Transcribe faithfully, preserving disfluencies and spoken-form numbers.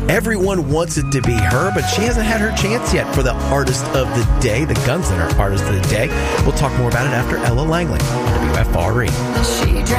Everyone wants it to be her, but she hasn't had her chance yet for the Artist of the Day, the Gunslinger Artist of the Day. We'll talk more about it after Ella Langley on W F R E.